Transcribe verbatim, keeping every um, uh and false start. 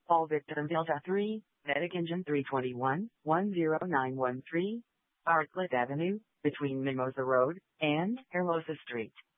All victim Delta three, Medic Engine three twenty-one, one zero nine one three, Bartlett Avenue, between Mimosa Road and Hermosa Street.